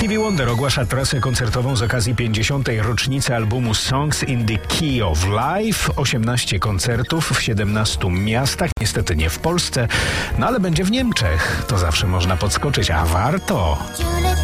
Stevie Wonder ogłasza trasę koncertową z okazji 50. rocznicy albumu Songs in the Key of Life. 18 koncertów w 17 miastach, niestety nie w Polsce, no ale będzie w Niemczech. To zawsze można podskoczyć, a warto.